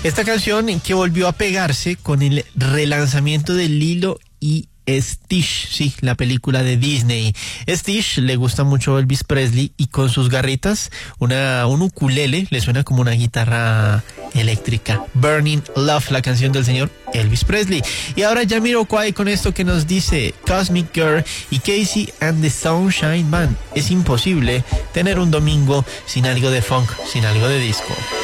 Esta canción que volvió a pegarse con el relanzamiento de Lilo y Stitch, sí, la película de Disney. Stitch le gusta mucho a Elvis Presley y con sus garritas, un ukulele le suena como una guitarra eléctrica. Burning Love, la canción del señor Elvis Presley. Y ahora Jamiroquai con esto que nos dice Cosmic Girl y Casey and the Sunshine Band. Es imposible tener un domingo sin algo de funk, sin algo de disco.